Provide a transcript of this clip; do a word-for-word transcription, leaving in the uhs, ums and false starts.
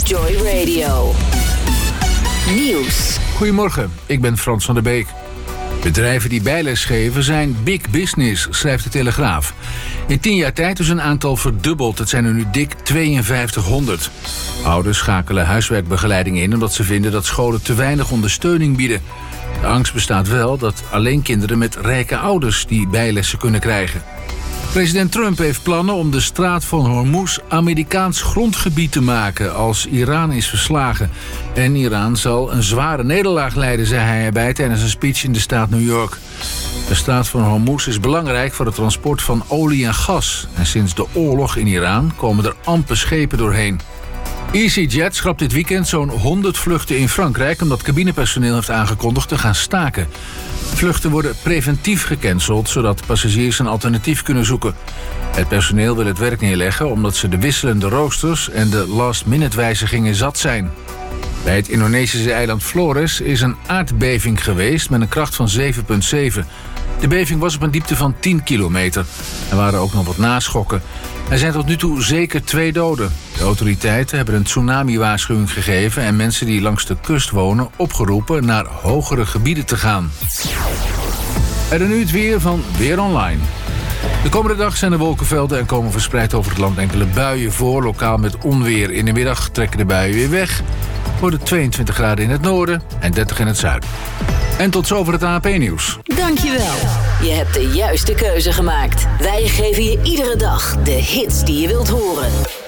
Joy Radio. Nieuws. Goedemorgen, ik ben Frans van der Beek. Bedrijven die bijles geven zijn big business, schrijft de Telegraaf. In tien jaar tijd is een aantal verdubbeld. Het zijn er nu dik tweeënvijftighonderd. Ouders schakelen huiswerkbegeleiding in omdat ze vinden dat scholen te weinig ondersteuning bieden. De angst bestaat wel dat alleen kinderen met rijke ouders die bijlessen kunnen krijgen. President Trump heeft plannen om de straat van Hormuz Amerikaans grondgebied te maken als Iran is verslagen. En Iran zal een zware nederlaag lijden, zei hij erbij tijdens een speech in de staat New York. De straat van Hormuz is belangrijk voor het transport van olie en gas. En sinds de oorlog in Iran komen er amper schepen doorheen. EasyJet schrapt dit weekend zo'n honderd vluchten in Frankrijk omdat cabinepersoneel heeft aangekondigd te gaan staken. Vluchten worden preventief gecanceld, zodat passagiers een alternatief kunnen zoeken. Het personeel wil het werk neerleggen omdat ze de wisselende roosters en de last-minute wijzigingen zat zijn. Bij het Indonesische eiland Flores is een aardbeving geweest met een kracht van zeven komma zeven. De beving was op een diepte van tien kilometer. Er waren ook nog wat naschokken. Er zijn tot nu toe zeker twee doden. De autoriteiten hebben een tsunami-waarschuwing gegeven en mensen die langs de kust wonen opgeroepen naar hogere gebieden te gaan. En dan nu het weer van Weer Online. De komende dag zijn er wolkenvelden en komen verspreid over het land enkele buien voor, lokaal met onweer. In de middag trekken de buien weer weg. Worden tweeëntwintig graden in het noorden en dertig in het zuiden. En tot zover het A N P-nieuws. Dankjewel. Je hebt de juiste keuze gemaakt. Wij geven je iedere dag de hits die je wilt horen.